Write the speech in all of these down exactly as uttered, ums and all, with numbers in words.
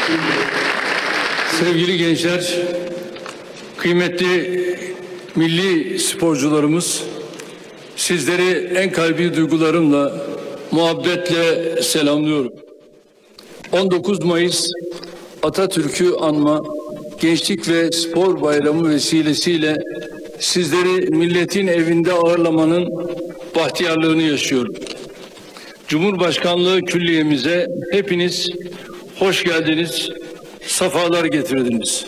Sevgili gençler, kıymetli milli sporcularımız, sizleri en kalbi duygularımla, muhabbetle selamlıyorum. on dokuz Mayıs Atatürk'ü anma Gençlik ve Spor Bayramı vesilesiyle sizleri milletin evinde ağırlamanın bahtiyarlığını yaşıyorum. Cumhurbaşkanlığı Külliye'mize hepiniz hoş geldiniz, safalar getirdiniz.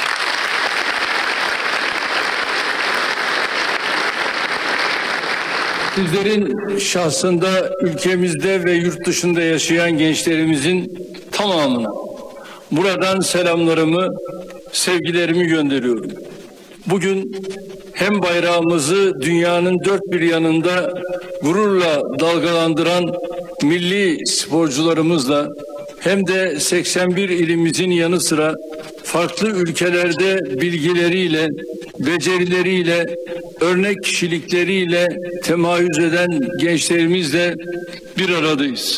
Sizlerin şahsında ülkemizde ve yurt dışında yaşayan gençlerimizin tamamına buradan selamlarımı, sevgilerimi gönderiyorum. Bugün hem bayrağımızı dünyanın dört bir yanında gururla dalgalandıran milli sporcularımızla hem de seksen bir ilimizin yanı sıra farklı ülkelerde bilgileriyle, becerileriyle, örnek kişilikleriyle temayüz eden gençlerimizle bir aradayız.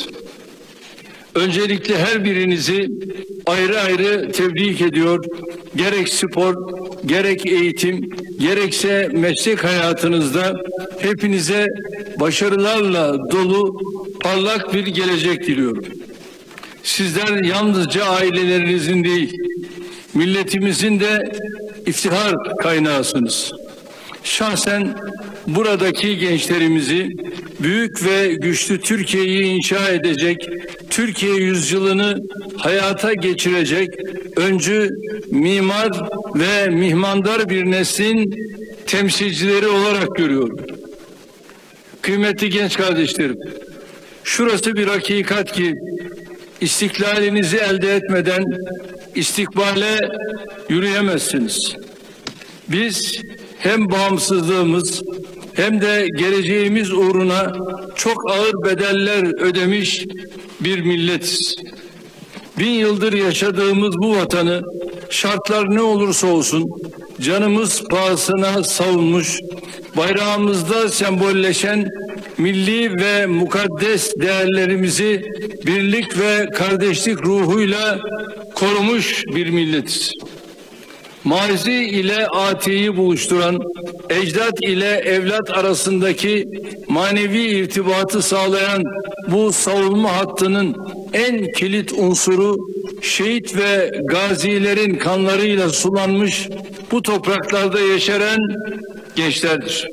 Öncelikle her birinizi ayrı ayrı tebrik ediyor. Gerek spor, gerek eğitim, gerekse meslek hayatınızda hepinize başarılarla dolu parlak bir gelecek diliyorum. Sizler yalnızca ailelerinizin değil, milletimizin de iftihar kaynağısınız. Şahsen buradaki gençlerimizi büyük ve güçlü Türkiye'yi inşa edecek, Türkiye yüzyılını hayata geçirecek öncü, mimar ve mihmandar bir neslin temsilcileri olarak görüyorum. Kıymetli genç kardeşlerim, şurası bir hakikat ki istiklalinizi elde etmeden istikbale yürüyemezsiniz. Biz hem bağımsızlığımız hem de geleceğimiz uğruna çok ağır bedeller ödemiş bir milletiz. Bin yıldır yaşadığımız bu vatanı şartlar ne olursa olsun canımız pahasına savunmuş, bayrağımızda sembolleşen milli ve mukaddes değerlerimizi birlik ve kardeşlik ruhuyla korumuş bir milletiz. Mazi ile atiyi buluşturan, ecdat ile evlat arasındaki manevi irtibatı sağlayan bu savunma hattının en kilit unsuru şehit ve gazilerin kanlarıyla sulanmış bu topraklarda yeşeren gençlerdir.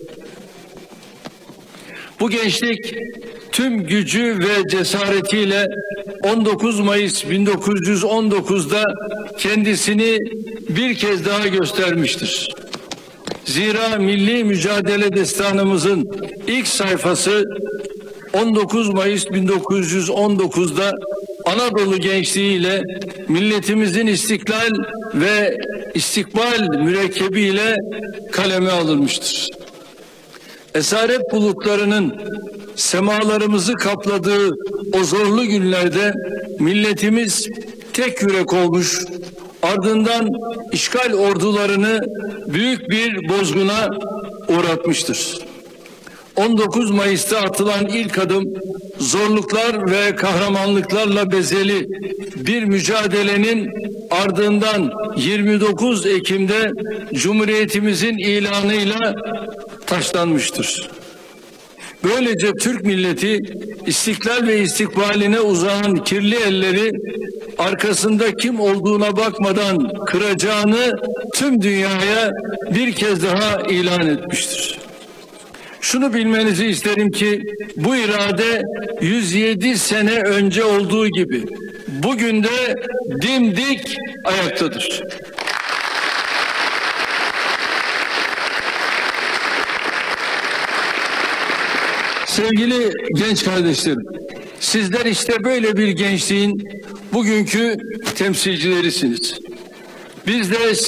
Bu gençlik tüm gücü ve cesaretiyle on dokuz Mayıs bin dokuz yüz on dokuz'da kendisini bir kez daha göstermiştir. Zira milli mücadele destanımızın ilk sayfası on dokuz Mayıs bin dokuz yüz on dokuz'da Anadolu gençliğiyle milletimizin istiklal ve istikbal mürekkebiyle kaleme alınmıştır. Esaret bulutlarının semalarımızı kapladığı o zorlu günlerde milletimiz tek yürek olmuş, ardından işgal ordularını büyük bir bozguna uğratmıştır. on dokuz Mayıs'ta atılan ilk adım zorluklar ve kahramanlıklarla bezeli bir mücadelenin ardından yirmi dokuz Ekim'de Cumhuriyetimizin ilanıyla taşlanmıştır. Böylece Türk milleti istiklal ve istikbaline uzanan kirli elleri arkasında kim olduğuna bakmadan kıracağını tüm dünyaya bir kez daha ilan etmiştir. Şunu bilmenizi isterim ki bu irade yüz yedi sene önce olduğu gibi bugün de dimdik ayaktadır. Sevgili genç kardeşlerim, sizler işte böyle bir gençliğin bugünkü temsilcilerisiniz. Biz de